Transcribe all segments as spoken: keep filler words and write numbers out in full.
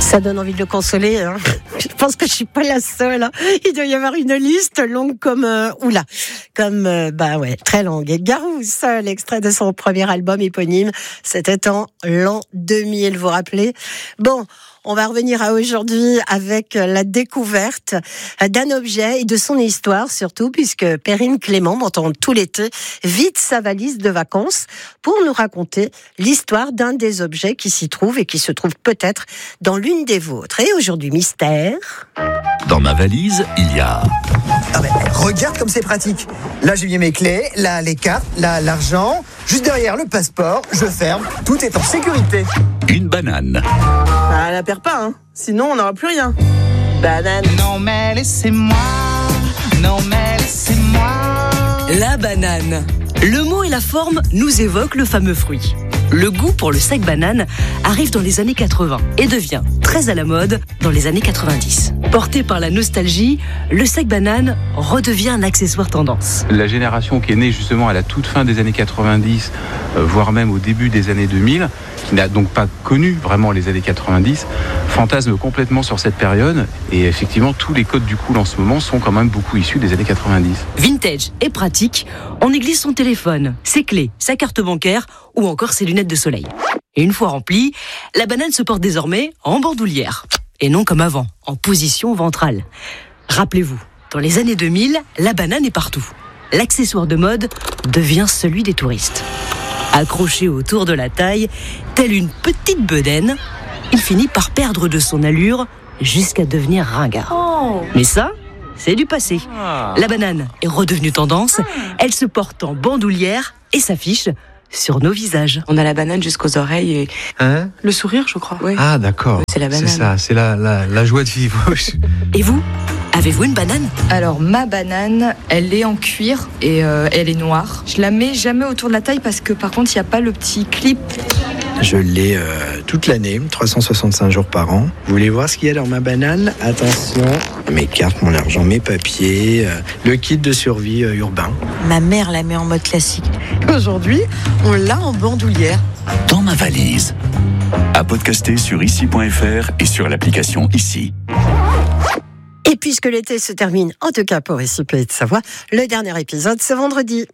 Ça donne envie de le consoler. Hein. Je pense que je suis pas la seule. Hein. Il doit y avoir une liste longue comme euh, oula, comme euh, bah ouais, très longue. Et Garou, seul extrait de son premier album éponyme, c'était en l'an deux mille. Vous vous rappelez ? Bon. On va revenir à aujourd'hui avec la découverte d'un objet et de son histoire surtout, puisque Perrine Clément, m'entend tout l'été, vide sa valise de vacances pour nous raconter l'histoire d'un des objets qui s'y trouve et qui se trouve peut-être dans l'une des vôtres. Et aujourd'hui, mystère. Dans ma valise, il y a... Ah ben, regarde comme c'est pratique. Là, j'ai mis mes clés, là, les cartes, là, l'argent. Juste derrière, le passeport. Je ferme. Tout est en sécurité. Une banane. Ah, elle la perd pas, hein. Sinon, on n'aura plus rien. Banane. Non mais laissez-moi, non mais laissez-moi. La banane. Le mot et la forme nous évoquent le fameux fruit. Le goût pour le sec banane arrive dans les années quatre-vingts et devient très à la mode dans les années quatre-vingt-dix. Porté par la nostalgie, le sec banane redevient un accessoire tendance. La génération qui est née justement à la toute fin des années quatre-vingt-dix, euh, voire même au début des années deux mille, qui n'a donc pas connu vraiment les années quatre-vingt-dix, fantasme complètement sur cette période. Et effectivement, tous les codes du cool en ce moment sont quand même beaucoup issus des années quatre-vingt-dix. Vintage et pratique, on y glisse son téléphone, ses clés, sa carte bancaire ou encore ses lunettes de soleil. Et une fois remplie, la banane se porte désormais en bandoulière. Et non comme avant, en position ventrale. Rappelez-vous, dans les années deux mille, la banane est partout. L'accessoire de mode devient celui des touristes. Accroché autour de la taille, telle une petite bedaine, il finit par perdre de son allure jusqu'à devenir ringard. Oh. Mais ça, c'est du passé. La banane est redevenue tendance, elle se porte en bandoulière et s'affiche sur nos visages. On a la banane jusqu'aux oreilles et hein le sourire, je crois. Oui. Ah d'accord. C'est la banane. C'est ça, c'est la, la, la joie de vivre. Et vous ? Avez-vous une banane ? Alors ma banane, elle est en cuir et euh, elle est noire. Je la mets jamais autour de la taille parce que par contre il n'y a pas le petit clip. Je l'ai euh, toute l'année, trois cent soixante-cinq jours par an. Vous voulez voir ce qu'il y a dans ma banane ? Attention, mes cartes, mon argent, mes papiers, euh, le kit de survie euh, urbain. Ma mère la met en mode classique. Aujourd'hui, on l'a en bandoulière. Dans ma valise. À podcaster sur ici point f r et sur l'application Ici. Et puisque l'été se termine, en tout cas pour Ici Pays de Savoie, le dernier épisode, c'est vendredi.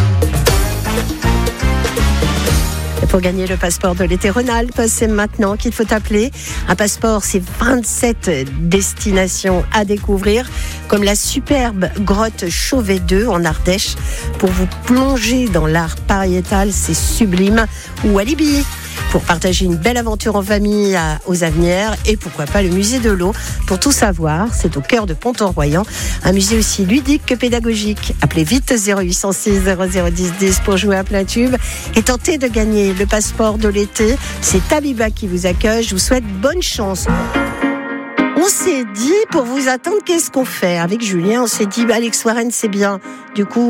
Et pour gagner le passeport de l'été Rhône-Alpes, c'est maintenant qu'il faut appeler. Un passeport, c'est vingt-sept destinations à découvrir, comme la superbe grotte Chauvet deux en Ardèche, pour vous plonger dans l'art pariétal, c'est sublime, ou Alibi, pour partager une belle aventure en famille à, aux Avenières, et pourquoi pas le musée de l'eau. Pour tout savoir, c'est au cœur de Pont-en-Royan, un musée aussi ludique que pédagogique. Appelez vite zéro huit cent six zéro zéro dix dix pour jouer à plein tube et tentez de gagner le passeport de l'été. C'est Tabiba qui vous accueille, je vous souhaite bonne chance. On s'est dit, pour vous attendre, qu'est-ce qu'on fait ? Avec Julien, on s'est dit, bah, Alex Warren, c'est bien. Du coup,